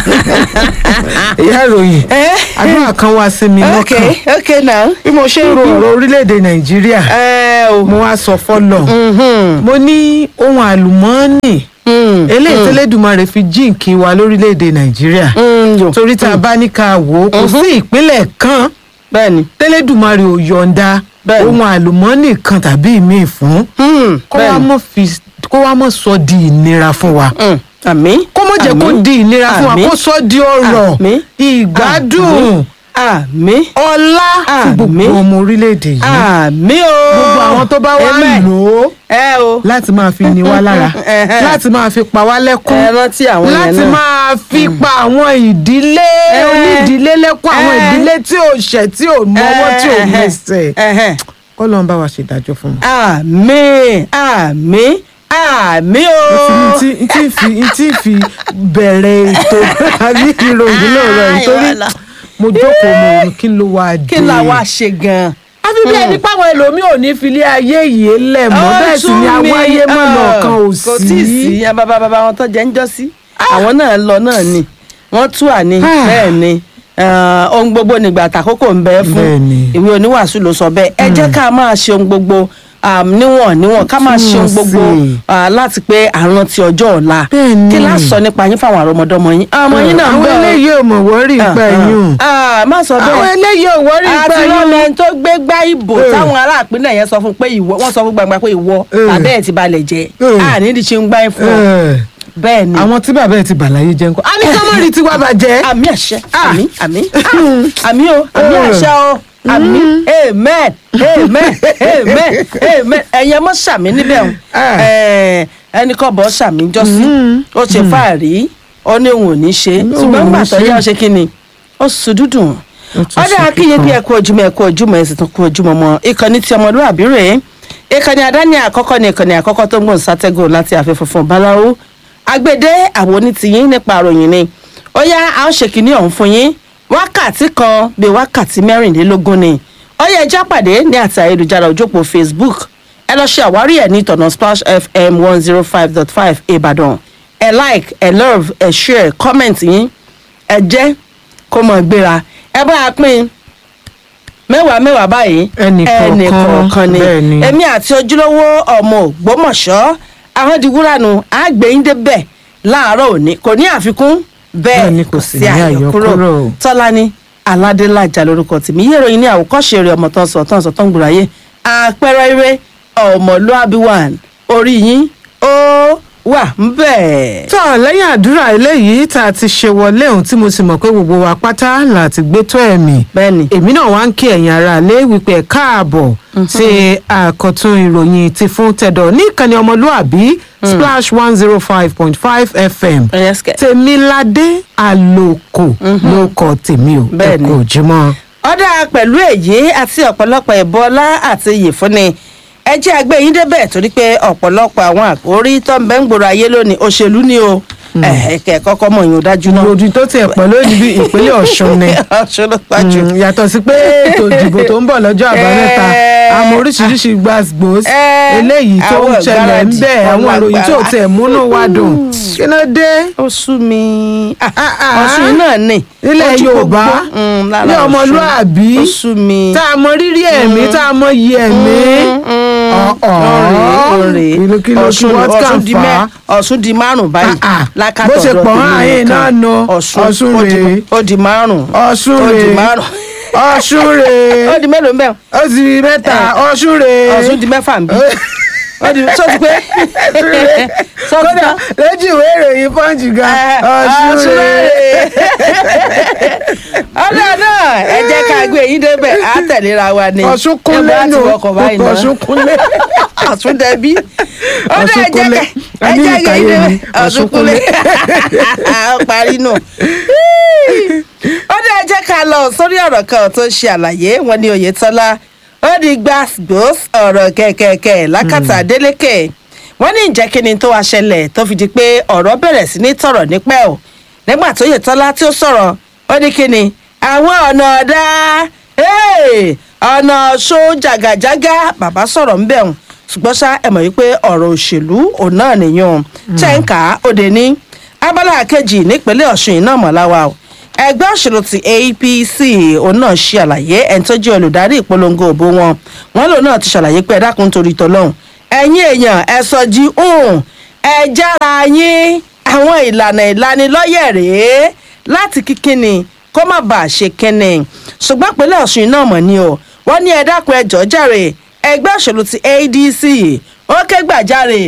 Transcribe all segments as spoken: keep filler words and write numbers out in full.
ìyá ìròyìn àdúrà kan wá sí mi lọ́kàn. okay okay now. bí mo ṣe ń ro ọ̀rọ̀ orílẹ̀-èdè nàìjíríà mo wá sọ fọ́lọ̀ mo ní ohun àlùmọ́ọ́nì eléyìí tẹ́lẹ̀dùmarè fi jíǹkí wa lórílẹ̀-èdè nàìjíríà torí tá a bá ní ká wò ó kò sí ìpínlẹ̀ kan tẹ́lẹ̀dùmarè ò yọ̀ǹda ohun àlùmọ́ọ́nì kan tàbí ìmíì fún kó wá mọ̀ sọ di ìnira fún wa. àmín. kó mọ̀ jẹ́ kó di ìnira fún wa kó sọ di ọrọ̀ ìgbádùn àmín ọlá fún gbogbo ọmọ orílẹ̀-èdè yìí. àmín o. gbogbo àwọn tó bá wà ń lò ó láti máa fi ni wá lára láti máa fi pa wá lẹ́kún láti máa fi pa àwọn ìdílé onídìílé lẹ́kún àwọn ìdílé tí ò ṣẹ̀ tí ò mọ́wọ́ tí ò mẹsẹ̀ kọ́lọ́n bá wa ṣèdájọ́ fún mi. àmín àmín àmín o. n tí fi n tí fi bẹ̀rẹ̀ ètò àbí ìròyìn lóòrọ̀ nítorí mo jókòó mo rò kí ló wá dé. kí la wá ṣe gan-an. àfi bí ẹni páwọn ẹlòmíì ò ní filé ayé yìí lẹ̀ mọ́ bẹ́ẹ̀ sì ni àwọn ayé mọ́ lọ́ọ̀kan ò sí. kò tí ì sí bàbá bàbá wọn tó jẹ́ ń jọ́ sí àwọn náà lọ náà ni wọ́n tú àní bẹ́ẹ̀ ni ohun gbogbo nígbà àtàkókò ń bẹ fún ìwé oníwàásù ló sọ bẹ́ẹ̀ ẹ jẹ́ ká máa ṣe ohun gbogbo níwọ̀n níwọ̀n ká máa ṣe ohun gbogbo láti pé àrùn ti ọjọ́ ọ̀la kí lá sọ nípa yín fáwọn àrọmọdọ́mọ yín ọmọ yín náà ń bọ̀. àwọn eléyìí ò mọ̀ wọ́rí ìgbà yín. má sọ bẹ́ẹ̀ àwọn eléyìí ò wọ́rí ìgbà yín. àti rọ́mẹ tó gbé gbá ìbò táwọn ará ìpínlẹ̀ yẹn sọ fún pé ìwọ wọ́n sọ fún gbangba pé ìwọ bàbá ẹ̀ ti balẹ̀ jẹ́ àníìdí ṣe ń gbá ẹ̀ fún ọ. bẹ́ẹ̀ ni àwọn tí bàbá ẹ̀ ti bàláyé jẹ́ ńkọ́. a ní ká má rí tiwa bàjẹ́. àmì àṣẹ àmì àmì àmì o àmì àṣẹ o àmì amen amen amen amen ẹ̀yin mọ́ sàmì níbẹ̀ ẹnì kan bọ́ sàmì jọ́sí ó ṣe fàárí ó ní òun ò ní ṣe ṣùgbọ́n gbà tó yá ṣe kí ni ó sùn dúdùn ọdẹ akínyẹ bí ẹkọ ojúmọ́ ẹkọ ojúmọ́ ẹsẹ tó kú ojúmọ́ mọ́ ìkànnì tí ọmọlúwàbí rèé ìkànnì àdáni àkọ́kọ́ ní ìkànnì àkọ́kọ́ tó ń gbọ̀n sátẹ́gùn láti àfẹ́ funfun báláwo agbede àwọn onítìyín nípa àròyìn ni ó yá à ń ṣèkínní ọ̀hún fún yín wákàtí kan bí wákàtí mẹ́rìnlélógún ni ó yẹ ẹjá pàdé ní àti ayélujára òjòpó Facebook ẹ lọ ṣe àwárí ẹ ní ìtọ̀nà Splash F M one zero five dot five Ìbàdàn ẹ like ẹ love ẹ share comment yín ẹ jẹ́ kó mọ̀ gbéra ẹ bá a pín mẹ́wàá mẹ́wàá báyìí ẹnì kọ̀ọ̀kan ni èmi àti ojúlówó ọmọ Ògbómọ̀ṣọ́ ahọ́ndìwúrànù àgbẹ̀yìn débẹ̀ láàárọ̀ òní kò ní àfikún bẹ́ẹ̀ kò sí àyọkúrò Tọ́lání Aládélájà lórúkọ tèmi yé ìròyìn ní àwòkọ́ṣe rẹ̀ ọmọ tó ń sọ tó ń sọ tó ń gbòòráyé àpẹẹrẹ eré ọmọlúàbí one orí yín ó wà ń bẹ̀. tọ́ lẹ́yìn àdúrà eléyìí tá a ti ṣe wọlé ohun tí mo sì mọ̀ pé gbogbo wa pátá láti gbé tó ẹ̀mí èmi náà wá ń kí ẹ̀yin ará lé wípé ẹ̀ káàbọ̀ sí àkọ́tún ìròyìn ti fún tẹ̀dọ̀ ní ìkànnì ọmọlúàbí Splash one zero five point five F M Tèmiládé Àlòkò ló kọ tèmi ò ẹ kò jímọ̀. ọ̀dà pẹ̀lú èyí àti ọ̀pọ̀lọpọ̀ ìbọlá àti iyì fúnni ẹ jẹ́ àgbẹ̀ yín débẹ̀ torí pé ọ̀pọ̀lọpọ̀ àwọn àkórí tó ń bẹ ń gbòòrò ayé lónìí òṣèlú ni o ẹ̀ẹ́kẹ́ kọ́kọ́ mọ̀ yín ó dájú náà. ìròdì tó tiẹ̀ pọ̀ lónìí bí ìpínlẹ̀ Ọ̀ṣun ni Ọ̀ṣun ló pàjù. yàtọ̀ sí pé ètò ìdìbò tó ń bọ̀ lọ́jọ́ àbámẹ́ta àmọ́ oríṣiríṣi gbàgbós eléyìí tó ń ṣẹlẹ̀ ń bẹ̀ àwọn ìròyìn tó tiẹ̀ múnú wa dùn kí ló dé. ó sú mi Ọ̀ṣun náà ni ilẹ̀ Yorùbá ní ọmọlúàbí tá a mọ rírì ẹ̀mí tá a mọ yí ẹ̀mí. Ọ̀ṣun di márùn báyìí lákàtọ̀ bó ṣe pọ̀ ayé náà nọ Ọ̀ṣun rèé ó di márùn Ọ̀ṣun rèé Ọ̀ṣun rèé ó di mélòó mbẹ́ ó di mẹ́ta Ọ̀ṣun rèé Ọ̀ṣun di mẹ́fà nbí ó di sọ ti pé kódà lójú ìwé ìròyìn Punch gan Ọ̀ṣun rèé. ọ̀dọ̀ náà ẹ jẹ́ ká gbé yín débẹ̀ á tẹ̀léra wa ni Ọ̀ṣun kúnlẹ̀ nù Ọ̀ṣun kúnlẹ̀ Ọ̀ṣun dẹbí ọ̀dọ̀ ẹ jẹ́ ká ẹ jẹ́ ká yín débẹ̀ Ọ̀ṣun kúnlẹ̀ ó parí nù. ọ̀dọ̀ ẹ jẹ́ ká lọ sórí ọ̀rọ̀ kan tó ṣe àlàyé wọn ní Oyètọ́lá ó di gbàgbós ọ̀rọ̀ kẹ̀kẹ̀kẹ̀ lákàtà Adélékè wọ́n ní ìjẹ́ kíni tó wá ṣẹlẹ̀ tó fi di pé ọ̀rọ̀ bẹ̀rẹ̀ sí ní tọ̀rọ̀ nípẹ́ ò nígbà tó Oyètọ́lá tí ó sọ̀rọ̀ ó ní kíni àwọn ọ̀nà ọ̀dà ọ̀nà ṣó jàgàjàgà bàbá sọ̀rọ̀ ń bẹ̀rùn ṣùgbọ́n ṣá ẹ mọ̀ wípé ọ̀rọ̀ òṣèlú òun náà nìyẹn ṣẹ́ǹkà òde ní abala kejì nípínlẹ̀ ọ̀ṣun iná mọ̀láwa o ẹgbẹ́ òṣèlú ti A P C òun náà ṣe àlàyé ẹni tó jẹ́ olùdarí ìpolongo òbó wọn wọn lòun náà ti ṣàlàyé pé ẹ dákun torí tọlọ́hún ẹ̀yin èèyàn ẹ sọ jí hùn ẹ jára yín àwọn ìlànà ìlanilọ́yẹ̀ rèé láti kíkíni kó má bàa ṣe kínni ṣùgbọ́n ìpínlẹ̀ ọ̀ṣun iná mọ̀ ni o wọ́n ní ẹ dákun ẹ jọ̀ọ́ jàre ẹgbẹ́ òṣèlú ti A D C ó ké gbàjarè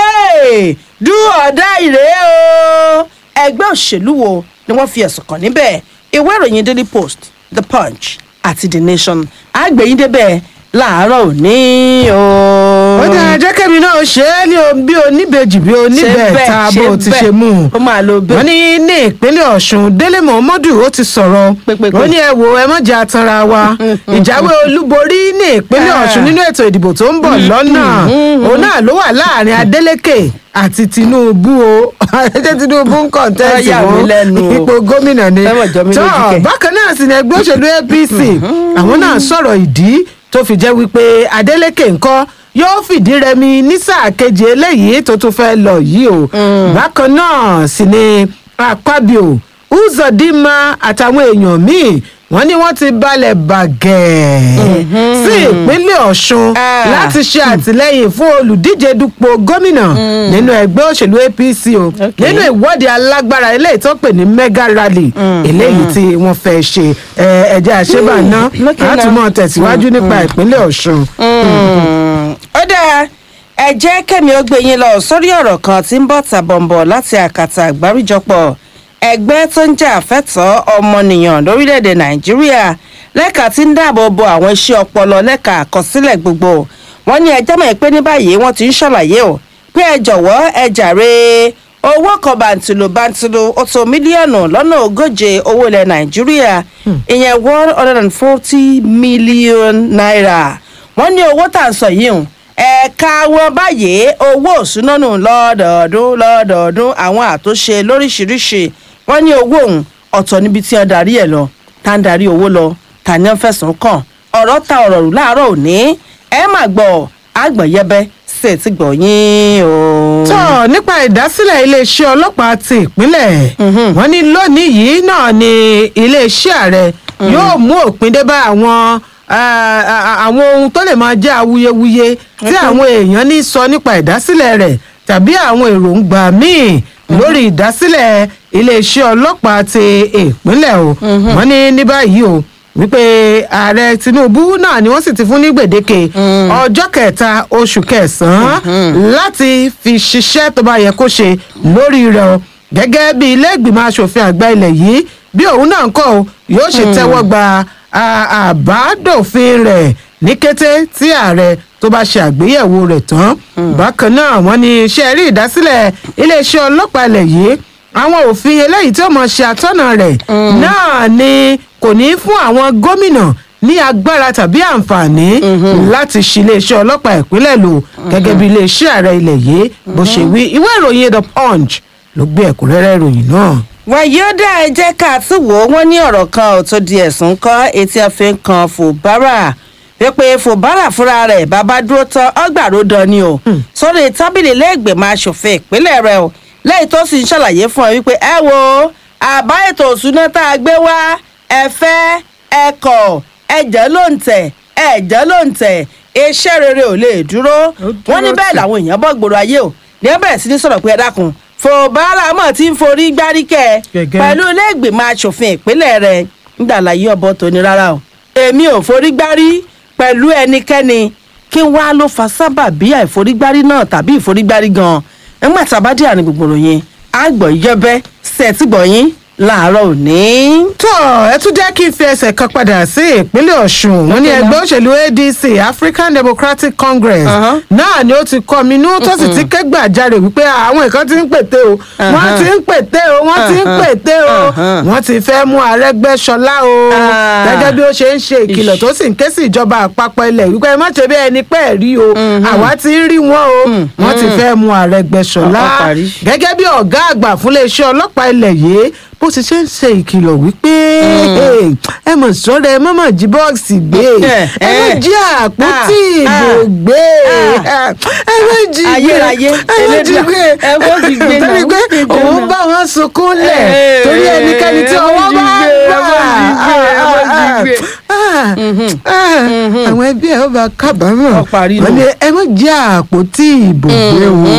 dú ọ̀dá ìrèé o ẹgbẹ́ òṣèlú wo ni wọ́n fi ẹ̀sùn kàn níbẹ̀ ìwé ìròyìn Daily Post The Punch àti The Nation àgbẹ̀yìn débẹ̀ láàárọ̀ òní o. ó dáa jẹ́ kẹ́mi náà ṣe é ní bí oníbejì bí oníbẹ̀ẹ́ta bó ti ṣe mú un. ó máa lo bẹ́ẹ̀. wọ́n ní ní ìpínlẹ̀ ọ̀ṣun délé mohammadu ó ti sọ̀rọ̀ ó ní ẹ wo ẹ má jẹ́ atanra wa ìjáwé olúborí ní ìpínlẹ̀ ọ̀ṣun nínú ètò ìdìbò tó ń bọ̀ lọ́nà òun náà ló wà láàrin adeleke àti tinubu o ṣé tinubu ń kọ̀ǹtẹ́ẹ̀sì wọn ipò gómìnà ni tó bákan náà sì ni ẹgbẹ́ òṣèlú A P C àwọn náà sọ̀rọ̀ ìdí tó fi jẹ́ wípé adeleke ńkọ́ yóò fìdí rẹmi ní sáà kejì eléyìí tó tún fẹ́ lọ yìí o bákan náà sì ni akpabio uzodinma àtàwọn èèyàn míì wọ́n ní wọ́n ti balẹ̀ bàgẹ́ sí ìpínlẹ̀ ọ̀ṣun láti ṣe àtìlẹ́yìn fún olùdíje dupò gómìnà nínú ẹgbẹ́ òṣèlú A P C o nínú ìwọ́de alágbára eléyìí tó pè ní mega rally eléyìí tí wọ́n fẹ́ ṣe ẹ̀jẹ̀ àṣebàná látùmọ̀ tẹ̀síwájú nípa ìpínlẹ̀ ọ̀ṣun. ó dáa ẹ jẹ́ kẹ́mi ó gbé yín lọ sórí ọ̀rọ̀ kan tí ń bọ̀ tàbọ̀nbọ̀ láti àkàtà àgbáríjọpọ̀ ẹgbẹ́ tó ń jà fẹ́tọ̀ọ́ ọmọnìyàn lórílẹ̀‐èdè nàìjíríà lẹ́ka tí ń dáàbò bo àwọn iṣẹ́ ọpọlọ lẹ́ka àkọsílẹ̀ gbogbo wọ́n ní ẹjọ́ mọ̀ pé ní báyìí wọ́n ti ń ṣàlàyé o pé ẹ jọ̀wọ́ ẹ jàre owó kan bàǹtìlù bàǹtìlù ó tó mílíọ̀nù lọ́nà ogóje owó ilẹ̀ nàìjíríà ìyẹn one hundred and forty million naira wọ́n ní owó tà ń sọ yìí hùn ẹ̀ka wọn báyìí owó òṣùnánù lọ́dọọdún lọ́dọọdún àwọn àtúnṣe lóríṣiríṣi wọ́n ní owó òun ọ̀tọ̀ níbi tí wọ́n darí ẹ̀ lọ tá ń darí owó lọ tà ní wọ́n fẹ̀sùn kàn ọ̀rọ̀ ta ọ̀rọ̀ rù láàárọ̀ òní ẹ má gbọ́ àgbọ̀nyẹbẹ sì ti gbọ̀ yín o. tó nípa ìdásílẹ̀ iléeṣẹ́ ọlọ́pàá ti ìpínlẹ̀ wọ́n ní lónìí yìí náà ni iléeṣẹ́ ààrẹ yóò mú òpin dé bá àwọn àwọn ohun tó lè máa jẹ́ awuyewuye tí àwọn èèyàn ní sọ nípa ìdásílẹ̀ rẹ̀ tàbí àwọn èròǹgbà míì lórí ìdásílẹ̀ iléeṣẹ́ ọlọ́pàá ti ìpínlẹ̀ o wọ́n ní ní báyìí o wípé ààrẹ tinubu náà ni wọ́n sì ti fún ní gbèdéke ọjọ́ kẹta oṣù kẹsàn-án láti fi ṣiṣẹ́ tó bá yẹ kó ṣe lórí rẹ̀ o gẹ́gẹ́ bí ilé ìgbìmọ̀ asòfin àgbà ilẹ̀ yìí bí òun náà ń kọ́ o yóò ṣe tẹ́wọ́ gba àbádòfin rẹ̀ ní kété tí ààrẹ tó bá ṣe àgbéyẹ̀wò rẹ̀ tán bákan náà wọ́n ní iṣẹ́ rí ìdásílẹ̀ iléeṣẹ́ ọlọ́pàá ilẹ̀ yìí àwọn òfin eléyìí tí ó mọ̀ ṣe àtọ́nà rẹ̀ náà ni kò ní fún àwọn gómìnà ní agbára tàbí àǹfààní láti ṣí iléeṣẹ́ ọlọ́pàá ìpínlẹ̀ lò gẹ́gẹ́ bí iléeṣẹ́ ààrẹ ilẹ̀ yìí bó ṣe wí ìwé ìròyìn The Punch ló gbé ẹ̀kúnrẹ́rẹ́ ìròyìn náà. wàyí ó dá ẹ jẹ́ ká tún wò ó wọ́n ní ọ̀rọ̀ kan ò tó di ẹ̀sùn kọ́ etí ọ̀fìn kan Fubara wípé Fubara fúnra rẹ̀ bàbá dúró tán ọgbàró dán ni o sórí tábìlì lẹ́gbẹ̀mọ aṣòfin ìpínlẹ̀ rẹ̀ o lẹ́yìn tó sì ń ṣàlàyé fún ọ wípé ẹ wo àbá ètò òṣùná tá a gbé wá ẹ fẹ́ ẹ kọ̀ ẹ̀jẹ̀ ló ń tẹ̀ ẹ̀jẹ̀ ló ń tẹ̀ iṣẹ́ rere ò lè dúró wọ́n ní bẹ́ẹ̀ làwọn èèyàn bọ́ gbòòrò ayé o ní ẹ bẹ̀rẹ̀ sí ní sọ̀rọ̀ pé ẹ dákun Fubara mọ̀ tí ń forí gbárí kẹ́ pẹ̀lú ilé ìgbìmọ̀ aṣòfin ìpínlẹ̀ rẹ̀ nígbà láyé ọ̀bọ tó ní rárá o èmi ò forí gbárí pẹ̀lú ẹnikẹ́ni kí wá ló fa sábàbí àìforígbárí náà tàbí ìforígbárí gan-an nígbà tí a bá dé àárín gbogbo ròyìn àgbọ̀ yẹbẹ́ sẹ́ẹ̀tìgbọ̀yìn láàárọ̀ òní. tó ẹ tún jẹ́ kí n fi ẹsẹ̀ kan padà sí ìpínlẹ̀ ọ̀ṣun wọ́n ní ẹgbẹ́ òṣèlú A D C African Democratic Congress náà ni ó ti kọminú tó sì ti ké gbàjarè wípé àwọn nǹkan ti ń pète o wọ́n ti ń pète o wọ́n ti ń pète o wọ́n ti fẹ́ mú Arẹ́gbẹ́ṣọlá o gẹ́gẹ́ bí ó ṣe ń ṣe ìkìlọ̀ tó sì ń ké sí ìjọba àpapọ̀ ilẹ̀ wípé ẹ má ṣe bí ẹni pẹ́ rí o àwa ti ń rí wọn o wọ́n ti fẹ́ mú Arẹ́gbẹ́ṣọlá gẹ́gẹ́ bí ọ̀gá àgbà fún iléeṣẹ́ ọlọ́pàá ilẹ̀ yìí bó ṣe ṣe ń ṣe ìkìlọ̀ wípé ẹ mọ̀ sọ́dọ̀ ẹ mọ̀mọ̀ jí bọ́ọ̀sì gbé ẹ mọ̀ jí àpótí ìbò gbé ẹ mọ̀ jí gbé ayérayé ẹ mọ̀ jí gbé ẹ mọ̀ jí gbé torí pé òun bá wọn sunkún lẹ̀ torí ẹnikẹ́ni tí ọwọ́ bá gbà àwọn ẹbí ẹ ó bá kábàámọ̀ wọ́n ní ẹ mọ̀ jí àpótí ìbò gbé o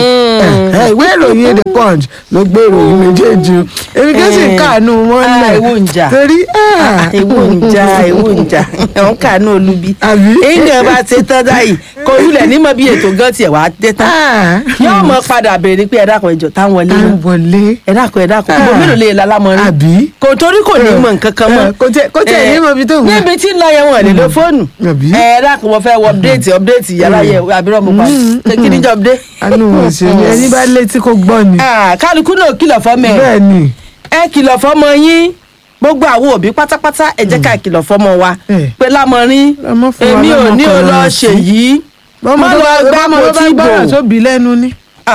ìwé ìròyìn The Punch ló gbé ìròyìn méjèèjì èmi kí sì káàánú wọn lẹ̀ torí ewu ń jà ewu ń jà ẹ̀wọ̀n káàánú olubi èèyàn bá ti tán dáyì kò wúlẹ̀ nímọ̀ bí ètò gan tiẹ̀ wá dé tán yóò mọ̀ padà béèrè pé ẹ dákun ẹjọ́ táwọn lé wọlé ẹ dákun ẹ dákun gbogbo mélòó lè lálámọ rí kò torí kò ní mọ̀ nǹkan kan mọ́ kò tẹ̀ ní mọ̀ bí tó wù. níbi tí ń lọ yẹn wọn lè lo fóònù ẹ dákun mo fẹ́ wọ update update yàrá yẹ àbúrò mo pa kékeré jọ update. àánú wọn ṣe ni ẹni bá létí kó gbọ́ ni. kálukú náà kìlọ̀ fọ́mọ ẹ̀ bẹ́ẹ̀ ni ẹ kìlọ̀ fọ́mọ yín gbogbo àwọn òbí pátápátá ẹ jẹ́ ká kìlọ̀ fọ́mọ wa pé lámọrin èmi ò ní o lọ ṣèyí má lọ gbá àpótí ìbò sóbì lẹ́nu ni.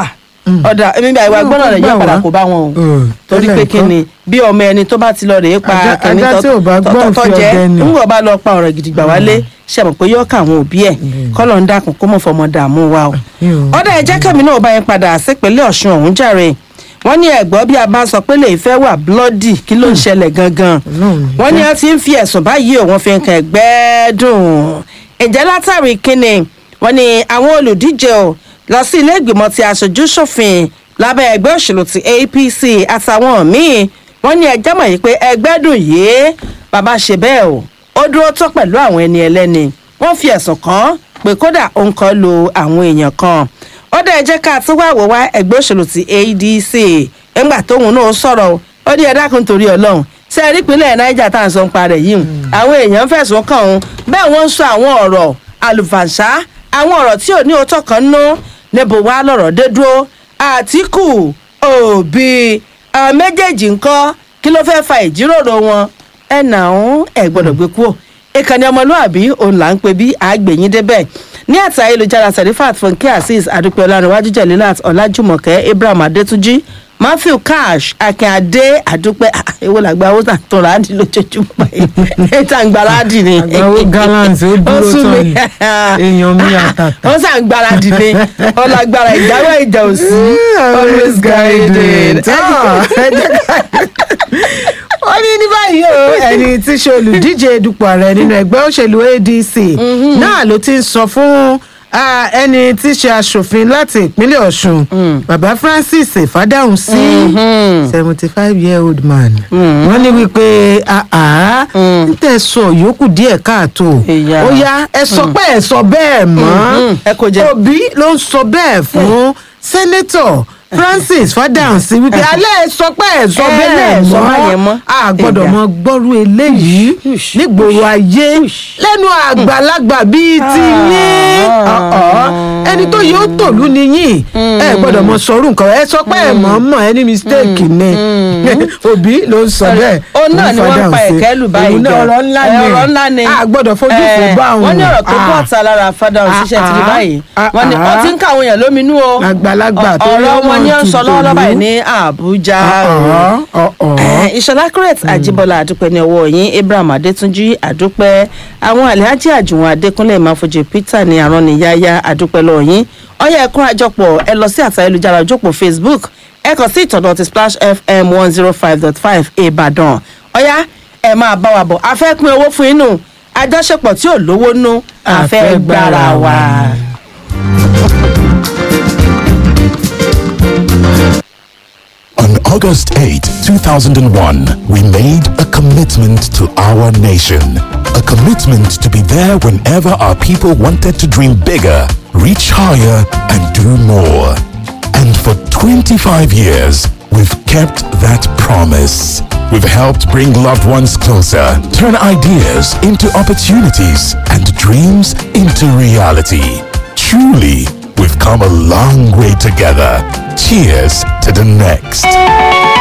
ọ̀dà èmi bí àìwá gbọ́dọ̀ rẹ̀ yóò padà kó bá wọn o torí pé kí ni bí ọmọ ẹni tó bá ti lọ rèé pa kẹ́ni tọ́tọ́ jẹ́ nígbà bá lọ pa ọ̀rọ̀ gidigba wálé ṣàmọ̀ pé yóò ká àwọn òbí ẹ̀ kọ́lọ̀ ń dákun kó mọ̀ fọmọ dààmú wa o. ọ̀dà ẹ jẹ́ kẹ́mi náà bá yẹn padà sípínlẹ̀ Ọ̀ṣun ọ̀hún jàre wọ́n ní ẹ̀gbọ́n bí a bá sọ pé lè fẹ́ wà bloody kí ló ń ṣẹlẹ̀ gangan wọ́n ní wọ́n ti ń fi ẹ̀sùn báyìí òun fi nǹkan ẹ̀gbẹ́ dùn ìjẹ́ látàrí kínni wọ́n ní àwọn olùdíje ò lọ sí ilé ìgbìmọ̀ ti aṣojú ṣòfin lábẹ́ ẹgbẹ́ òṣèlú ti A P C àtàwọn míì wọ́n ní ẹjẹ́ mọ̀ yìí pé ẹgbẹ́ dùn yìí bàbá ṣe bẹ́ẹ̀ o ó dúró tán pẹ̀lú àwọn ẹni ẹlẹ́ni wọ́n fi ẹ̀sùn kàn pé kódà ó ń kọ́ lu àwọn èèyàn kan ó dẹ̀ jẹ́ ká tún wá wò wá ẹgbẹ́ òṣèlú ti A D C ńgbà tóun náà sọ̀rọ̀ ó ní ẹ dákun torí Ọlọ́run ṣe é rí ìpínlẹ̀ Niger tá à ń sọ ń parẹ̀ yìí àwọn èèyàn fẹ̀sùn kàn òun bẹ́ẹ̀ wọ́n ń sọ àwọn ọ̀rọ̀ àlùfàǹṣá àwọn ọ̀rọ̀ tí ò ní òótọ́ kan nú níbo wá lọ̀rọ̀ dé dúró Àtíkù Òbí àwọn méjèèjì ńkọ́ kí ló fẹ́ fa ìjíròrò wọn ẹ nà ń ẹ gbọ́dọ̀ gbé kúrò ìkànnì ọmọlúàbí òun là ń pè bí àgbèyìn débẹ̀ ní àti ayélujára Serifat Funke Azeez Adúpẹ́ Ọlárẹ̀wájú Jẹ̀lílát Ọlájùmọ̀kẹ́ Abraham Adétúnjí Matthew Cash Akínadé Adúpẹ́ èwo làgbà owó tà tó ràádì lójoojúmọ́ báyìí ètò àgbàládì ni àgbàwó gallant ó dúró tán ni èèyàn mi àtàtà ó sàn gbáradì ni ọlágbára ìjáwé ìjà òsì always guided. wọ́n ní ní báyìí o ẹni tí ṣe olùdíje dupò ààrẹ nínú ẹgbẹ́ òṣèlú A D C náà ló ti ń sọ fún ẹni tí ṣe aṣòfin láti ìpínlẹ̀ Ọ̀ṣun bàbá Francis Fádàhùnsí seventy five year old man wọ́n ní wípé ń tẹ̀ sọ yòókù díẹ̀ káàtó ó yá ẹ sọ pé ẹ sọ bẹ́ẹ̀ mọ́ Òbí ló ń sọ bẹ́ẹ̀ fún sẹ́nẹ́tọ̀ Francis Fádàhùnsí wípé alẹ́ sọ pé ẹ̀ sọ bẹ́ẹ̀ mọ́ a gbọ́dọ̀ mọ gbọ́rú eléyìí nígboro ayé lẹ́nu àgbàlagbà bíi ti yín ẹni tó yóò tòlú ni yín ẹ gbọ́dọ̀ mọ sọrú nǹkan ẹ sọ pé ẹ mọ̀ mọ̀ ẹni mistake ni Òbí ló ń sọ bẹ́ẹ̀ ó náà ni wọ́n pa ẹ̀kẹ́ lù báyìí jọ ọ̀rọ̀ ńlá ni a gbọ́dọ̀ fojú fò bá wọn. wọ́n ní ọ̀rọ̀ tó bọ̀ ta lára Fádàhùnsí ṣe ti rí báyìí wọ́n ní ó ti ń káwọn èèyàn lóminú o àgbàlagbà tó ọ̀rọ̀ wọn ní ó ń sọ lọ́wọ́lọ́wọ́ báyìí ní Àbújá. Ìṣọ̀lá Crete Àjíbọ́lá àdúpẹ́ ní ọwọ́ yín Abraham Adétúnjí àdúpẹ́ àwọn Alhaji Àjùwọ̀n Adékúnlé Máfojì Peter ní àrùn níyáyá àdúpẹ́ lọ́wọ́ yín ọyẹ ẹ̀kún àjọpọ̀ ẹ lọ sí àtà ayélujára ojópọ̀ Facebook ẹ kàn sí ìtọ̀dọ̀ ti Splash F M one zero five dot five Ìbàdàn ọyá ẹ máa bá wa bọ̀ a fẹ́ pín owó fún inú àjọṣepọ̀ tí ò lówó nú a fẹ́ gbára wa. On August eighth, two thousand one, we made a commitment to our nation. A commitment to be there whenever our people wanted to dream bigger, reach higher, and do more. And for twenty-five years, we've kept that promise. We've helped bring loved ones closer, turn ideas into opportunities, and dreams into reality. Truly, we've come a long way together. Cheers to the next.